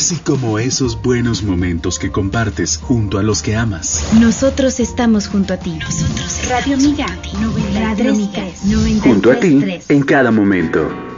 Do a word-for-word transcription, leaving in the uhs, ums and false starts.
así como esos buenos momentos que compartes junto a los que amas. Nosotros estamos junto a ti. Nosotros Radio Amiga, noventa y tres, noventa y tres, junto a ti en cada momento.